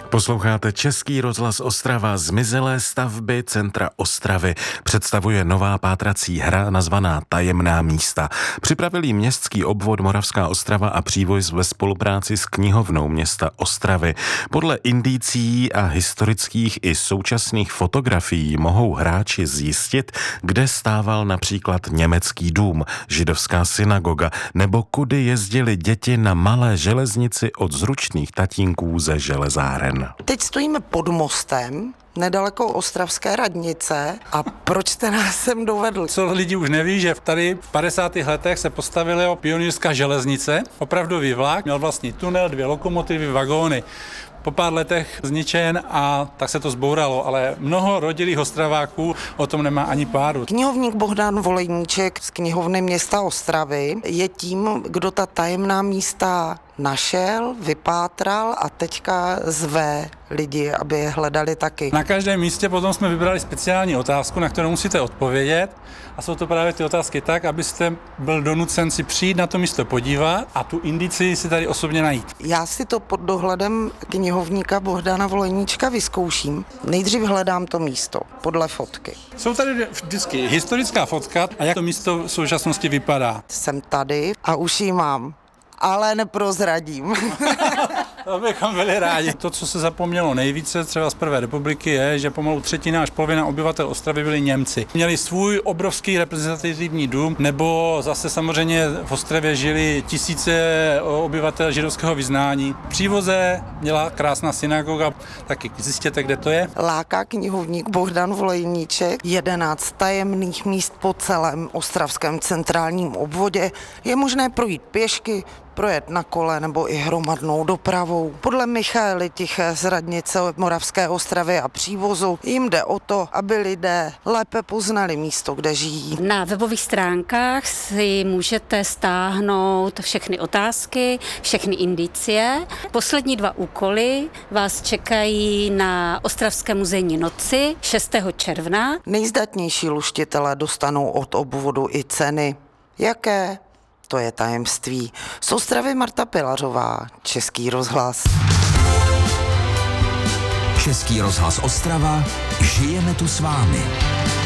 Posloucháte Český rozhlas Ostrava. Zmizelé stavby centra Ostravy představuje nová pátrací hra nazvaná Tajemná místa. Připravil ji městský obvod Moravská Ostrava a Přívoz ve spolupráci s knihovnou města Ostravy. Podle indicií a historických i současných fotografií mohou hráči zjistit, kde stával například německý dům, židovská synagoga nebo kudy jezdili děti na malé železnici od zručných tatínků ze železáren. Teď stojíme pod mostem, nedaleko ostravské radnice. A proč jste nás sem dovedl? Co lidi už neví, že tady v 50. letech se postavila pionýrská železnice, opravdový vlak, měl vlastní tunel, 2 lokomotivy, vagóny. Po pár letech zničen a tak se to zbouralo, ale mnoho rodilých Ostraváků o tom nemá ani páru. Knihovník Bohdan Volejníček z knihovny města Ostravy je tím, kdo ta tajemná místa našel, vypátral a teďka zve lidi, aby je hledali taky. Na každém místě potom jsme vybrali speciální otázku, na kterou musíte odpovědět. A jsou to právě ty otázky tak, abyste byl donucen si přijít na to místo podívat a tu indici si tady osobně najít. Já si to pod dohledem knihovníka Bohdana Volejníčka vyzkouším. Nejdřív hledám to místo podle fotky. Jsou tady vždycky historická fotka a jak to místo v současnosti vypadá. Jsem tady a už ji mám. Ale neprozradím. To bychom byli rádi. To, co se zapomnělo nejvíce třeba z první republiky, je, že pomalu třetina až polovina obyvatel Ostravy byli Němci. Měli svůj obrovský reprezentativní dům, nebo zase samozřejmě v Ostravě žili tisíce obyvatel židovského vyznání. V Přívoze měla krásná synagoga, taky zjistěte, kde to je. Láká knihovník Bohdan Volejníček 11 tajemných míst po celém ostravském centrálním obvodě. Je možné projít pěšky, projet na kole nebo i hromadnou dopravou. Podle Michaely Tiché z radnice Moravské Ostravy a Přívozu jim jde o to, aby lidé lépe poznali místo, kde žijí. Na webových stránkách si můžete stáhnout všechny otázky, všechny indicie. Poslední 2 úkoly vás čekají na Ostravské muzejní noci 6. června. Nejzdatnější luštitelé dostanou od obvodu i ceny. Jaké? To je tajemství. Z Ostravy Marta Pilařová, Český rozhlas. Český rozhlas Ostrava, žijeme tu s vámi.